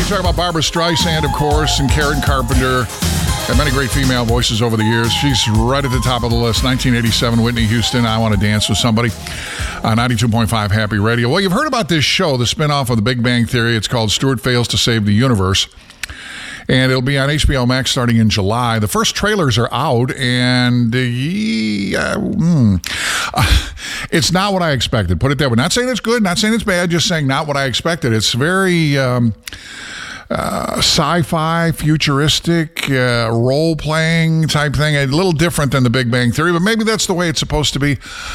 talk about Barbra Streisand, of course, and Karen Carpenter. Got many great female voices over the years. She's right at the top of the list. 1987, Whitney Houston, I Want to Dance with Somebody. 92.5 Happy Radio. Well, you've heard about this show, the spinoff of The Big Bang Theory. It's called Stuart Fails to Save the Universe. And it'll be on HBO Max starting in July. The first trailers are out, and it's not what I expected. Put it that way. Not saying it's good, not saying it's bad, just saying not what I expected. It's very sci-fi, futuristic, role-playing type thing. A little different than The Big Bang Theory, but maybe that's the way it's supposed to be.